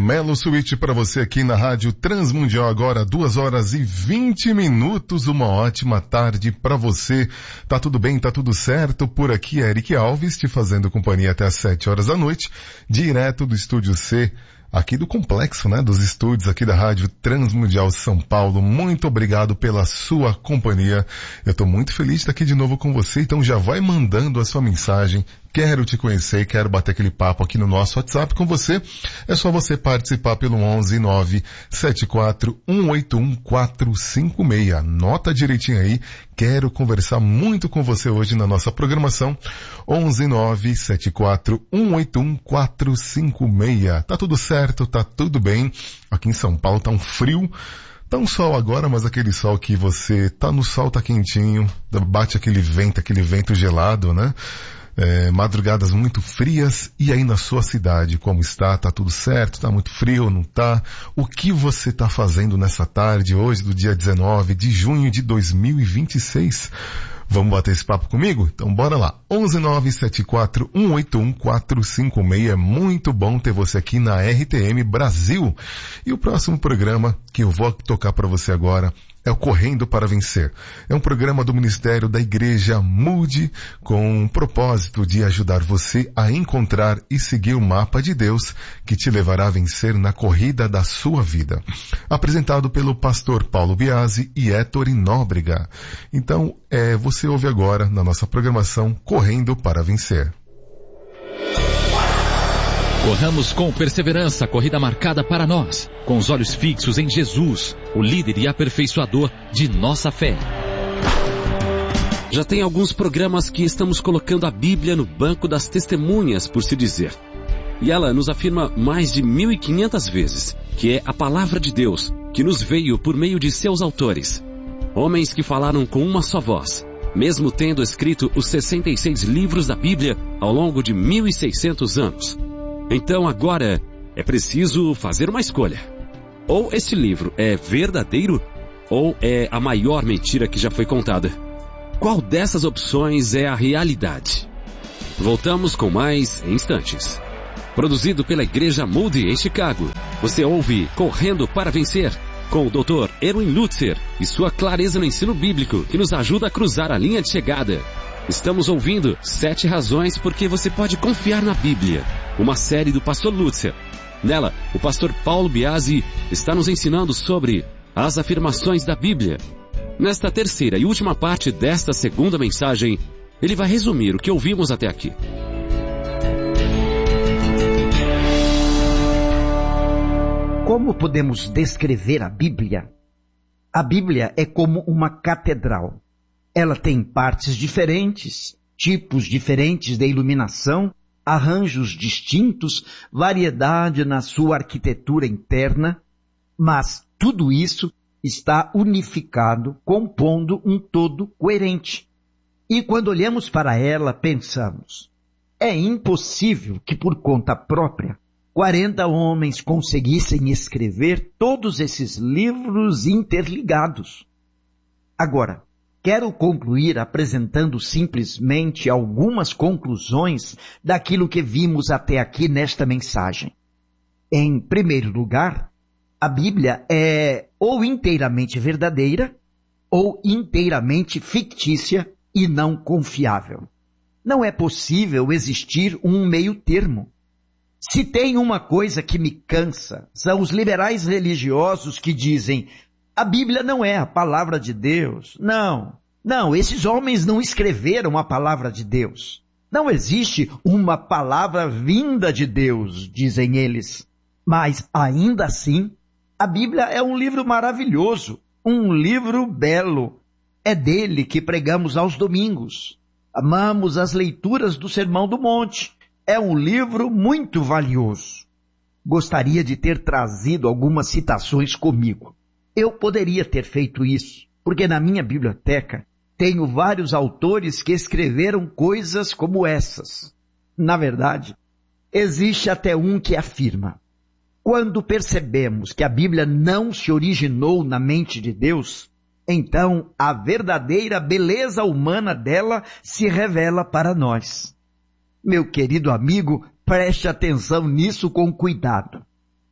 Melo Suíte para você aqui na Rádio Transmundial agora, 2h20. Uma ótima tarde para você. Tá tudo bem, tá tudo certo? Por aqui é Eric Alves te fazendo companhia até às 7h da noite, direto do Estúdio C, aqui do complexo, dos estúdios aqui da Rádio Transmundial São Paulo. Muito obrigado pela sua companhia. Eu tô muito feliz de estar aqui de novo com você, então já vai mandando a sua mensagem. Quero te conhecer, quero bater aquele papo aqui no nosso WhatsApp com você. É só você participar pelo 11 974 181 456. Anota direitinho aí. Quero conversar muito com você hoje na nossa programação. 11 974 181 456. Tá tudo certo, tá tudo bem. Aqui em São Paulo tá um frio. Tá um sol agora, mas aquele sol que você tá no sol, tá quentinho. Bate aquele vento gelado, né? Madrugadas muito frias. E aí na sua cidade, como está? Tá tudo certo? Tá muito frio? Não tá? O que você tá fazendo nessa tarde, hoje, do dia 19 de junho de 2026? Vamos bater esse papo comigo? Então bora lá. 11 974 181 456. É muito bom ter você aqui na RTM Brasil. E o próximo programa que eu vou tocar para você agora é o Correndo para Vencer. É um programa do Ministério da Igreja Mude com o propósito de ajudar você a encontrar e seguir o mapa de Deus que te levará a vencer na corrida da sua vida. Apresentado pelo pastor Paulo Biasi e Héctor Nóbrega. Então, você ouve agora na nossa programação Correndo para Vencer. Corramos com perseverança a corrida marcada para nós, com os olhos fixos em Jesus, o líder e aperfeiçoador de nossa fé. Já tem alguns programas que estamos colocando a Bíblia no banco das testemunhas, por se dizer. E ela nos afirma mais de 1.500 vezes que é a palavra de Deus que nos veio por meio de seus autores. Homens que falaram com uma só voz, mesmo tendo escrito os 66 livros da Bíblia ao longo de 1.600 anos. Então agora é preciso fazer uma escolha. Ou este livro é verdadeiro, ou é a maior mentira que já foi contada. Qual dessas opções é a realidade? Voltamos com mais em instantes. Produzido pela Igreja Moody em Chicago, você ouve Correndo para Vencer, com o Dr. Erwin Lutzer e sua clareza no ensino bíblico que nos ajuda a cruzar a linha de chegada. Estamos ouvindo 7 razões porque você pode confiar na Bíblia, uma série do pastor Lutzer. Nela, o pastor Paulo Biasi está nos ensinando sobre as afirmações da Bíblia. Nesta terceira e última parte desta segunda mensagem, ele vai resumir o que ouvimos até aqui. Como podemos descrever a Bíblia? A Bíblia é como uma catedral. Ela tem partes diferentes, tipos diferentes de iluminação, arranjos distintos, variedade na sua arquitetura interna, mas tudo isso está unificado, compondo um todo coerente. E quando olhamos para ela, pensamos, é impossível que por conta própria 40 homens conseguissem escrever todos esses livros interligados. Agora, quero concluir apresentando simplesmente algumas conclusões daquilo que vimos até aqui nesta mensagem. Em primeiro lugar, a Bíblia é ou inteiramente verdadeira ou inteiramente fictícia e não confiável. Não é possível existir um meio termo. Se tem uma coisa que me cansa, são os liberais religiosos que dizem: a Bíblia não é a palavra de Deus. Não, esses homens não escreveram a palavra de Deus. Não existe uma palavra vinda de Deus, dizem eles. Mas, ainda assim, a Bíblia é um livro maravilhoso, um livro belo. É dele que pregamos aos domingos. Amamos as leituras do Sermão do Monte. É um livro muito valioso. Gostaria de ter trazido algumas citações comigo. Eu poderia ter feito isso, porque na minha biblioteca tenho vários autores que escreveram coisas como essas. Na verdade, existe até um que afirma: quando percebemos que a Bíblia não se originou na mente de Deus, então a verdadeira beleza humana dela se revela para nós. Meu querido amigo, preste atenção nisso com cuidado.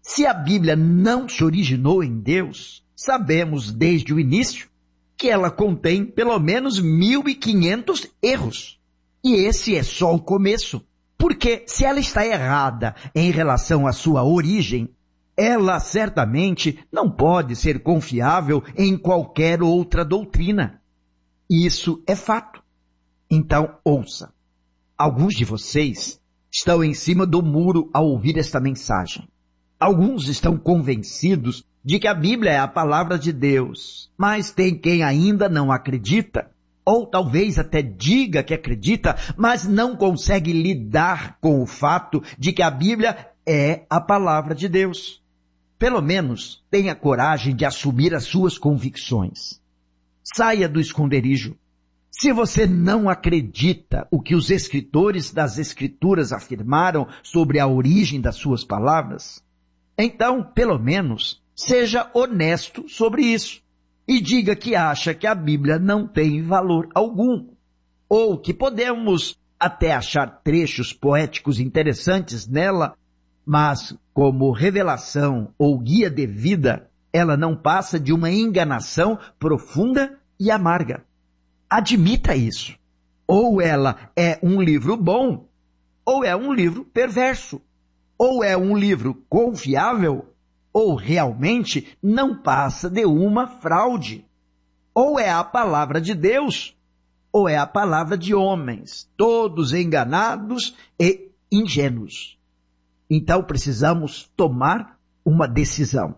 Se a Bíblia não se originou em Deus, sabemos desde o início que ela contém pelo menos 1.500 erros. E esse é só o começo, porque se ela está errada em relação à sua origem, ela certamente não pode ser confiável em qualquer outra doutrina. Isso é fato. Então, ouça. Alguns de vocês estão em cima do muro ao ouvir esta mensagem. Alguns estão convencidos de que a Bíblia é a palavra de Deus, mas tem quem ainda não acredita, ou talvez até diga que acredita, mas não consegue lidar com o fato de que a Bíblia é a palavra de Deus. Pelo menos tenha coragem de assumir as suas convicções. Saia do esconderijo. Se você não acredita o que os escritores das Escrituras afirmaram sobre a origem das suas palavras, então, pelo menos, seja honesto sobre isso e diga que acha que a Bíblia não tem valor algum, ou que podemos até achar trechos poéticos interessantes nela, mas como revelação ou guia de vida, ela não passa de uma enganação profunda e amarga. Admita isso. Ou ela é um livro bom, ou é um livro perverso. Ou é um livro confiável, ou realmente não passa de uma fraude. Ou é a palavra de Deus, ou é a palavra de homens, todos enganados e ingênuos. Então precisamos tomar uma decisão.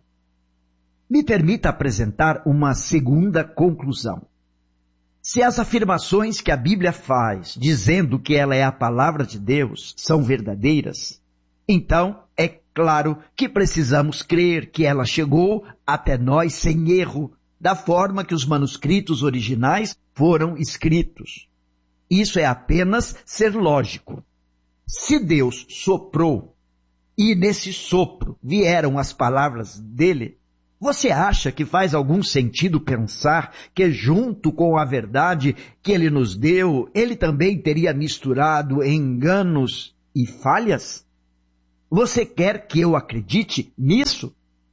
Me permita apresentar uma segunda conclusão. Se as afirmações que a Bíblia faz, dizendo que ela é a palavra de Deus, são verdadeiras, então é claro que precisamos crer que ela chegou até nós sem erro, da forma que os manuscritos originais foram escritos. Isso é apenas ser lógico. Se Deus soprou e nesse sopro vieram as palavras dele, você acha que faz algum sentido pensar que junto com a verdade que ele nos deu, ele também teria misturado enganos e falhas? Você quer que eu acredite nisso?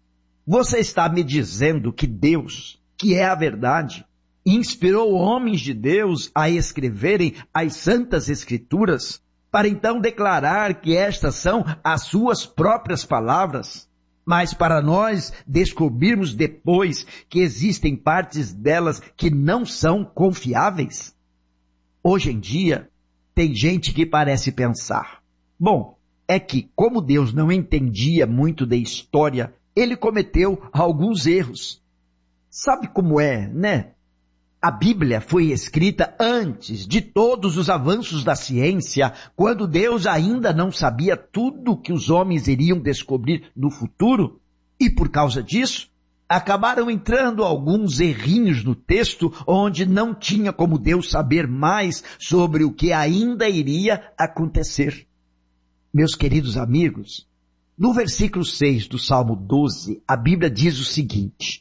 Você está me dizendo que Deus, que é a verdade, inspirou homens de Deus a escreverem as Santas Escrituras para então declarar que estas são as suas próprias palavras, mas para nós descobrirmos depois que existem partes delas que não são confiáveis? Hoje em dia, tem gente que parece pensar, bom, é que como Deus não entendia muito de história, ele cometeu alguns erros. Sabe como é, né? A Bíblia foi escrita antes de todos os avanços da ciência, quando Deus ainda não sabia tudo o que os homens iriam descobrir no futuro. E por causa disso, acabaram entrando alguns errinhos no texto, onde não tinha como Deus saber mais sobre o que ainda iria acontecer. Meus queridos amigos, no versículo 6 do Salmo 12, a Bíblia diz o seguinte: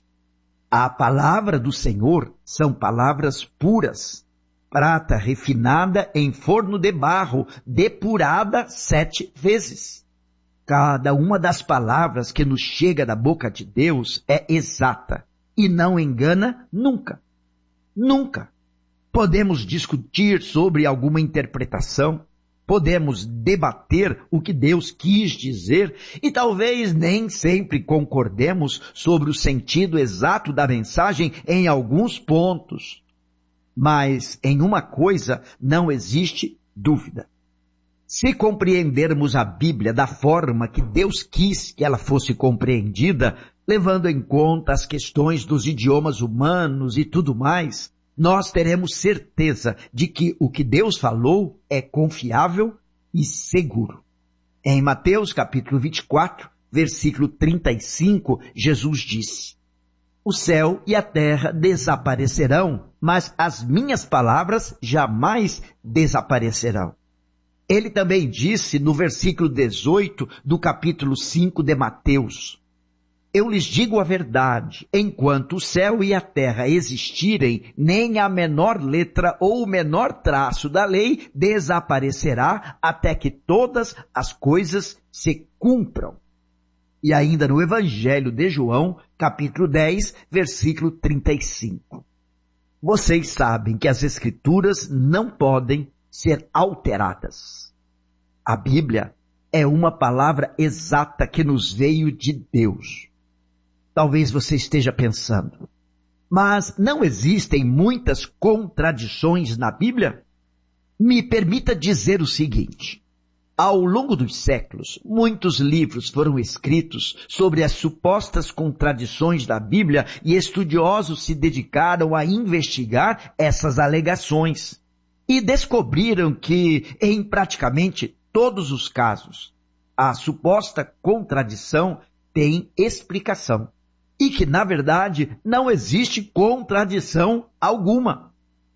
a palavra do Senhor são palavras puras, prata refinada em forno de barro, depurada 7 vezes. Cada uma das palavras que nos chega da boca de Deus é exata e não engana nunca. Nunca. Podemos discutir sobre alguma interpretação, podemos debater o que Deus quis dizer e talvez nem sempre concordemos sobre o sentido exato da mensagem em alguns pontos. Mas em uma coisa não existe dúvida. Se compreendermos a Bíblia da forma que Deus quis que ela fosse compreendida, levando em conta as questões dos idiomas humanos e tudo mais, nós teremos certeza de que o que Deus falou é confiável e seguro. Em Mateus capítulo 24, versículo 35, Jesus disse: o céu e a terra desaparecerão, mas as minhas palavras jamais desaparecerão. Ele também disse no versículo 18 do capítulo 5 de Mateus: eu lhes digo a verdade, enquanto o céu e a terra existirem, nem a menor letra ou o menor traço da lei desaparecerá até que todas as coisas se cumpram. e ainda no Evangelho de João, capítulo 10, versículo 35. Vocês sabem que as Escrituras não podem ser alteradas. A Bíblia é uma palavra exata que nos veio de Deus. Talvez você esteja pensando, mas não existem muitas contradições na Bíblia? Me permita dizer o seguinte: ao longo dos séculos, muitos livros foram escritos sobre as supostas contradições da Bíblia e estudiosos se dedicaram a investigar essas alegações. E descobriram que, em praticamente todos os casos, a suposta contradição tem explicação. E que, na verdade, não existe contradição alguma.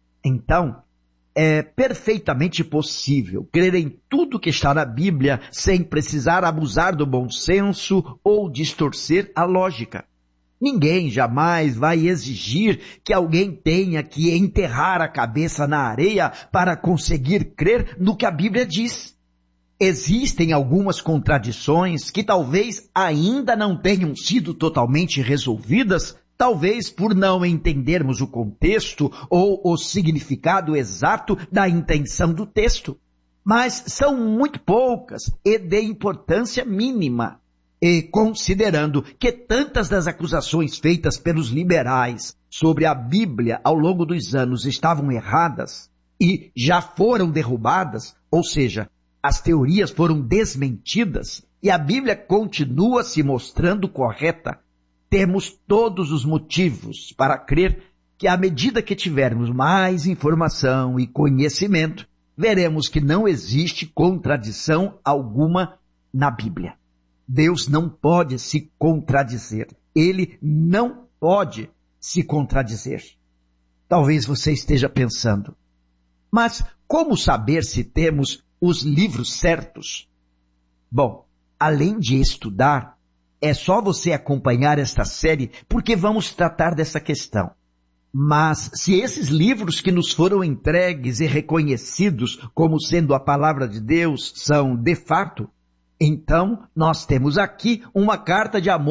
Então, é perfeitamente possível crer em tudo que está na Bíblia sem precisar abusar do bom senso ou distorcer a lógica. Ninguém jamais vai exigir que alguém tenha que enterrar a cabeça na areia para conseguir crer no que a Bíblia diz. Existem algumas contradições que talvez ainda não tenham sido totalmente resolvidas, talvez por não entendermos o contexto ou o significado exato da intenção do texto. Mas são muito poucas e de importância mínima. E considerando que tantas das acusações feitas pelos liberais sobre a Bíblia ao longo dos anos estavam erradas e já foram derrubadas, ou seja, as teorias foram desmentidas e a Bíblia continua se mostrando correta, temos todos os motivos para crer que à medida que tivermos mais informação e conhecimento, veremos que não existe contradição alguma na Bíblia. Deus não pode se contradizer. Ele não pode se contradizer. Talvez você esteja pensando, mas como saber se temos os livros certos? Bom, além de estudar, é só você acompanhar esta série porque vamos tratar dessa questão. Mas se esses livros que nos foram entregues e reconhecidos como sendo a palavra de Deus são de fato, então nós temos aqui uma carta de amor